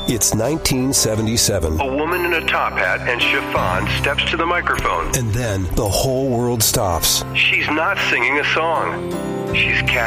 It's 1977. A woman in a top hat and chiffon steps to the microphone. And then the whole world stops. She's not singing a song. She's